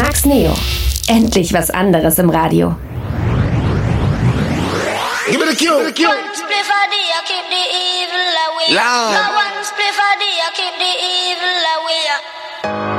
Max Neo. Endlich was anderes im Radio. Give me the cue. One spliff a day, keep the evil away. Loud. One spliff a day, keep the evil away.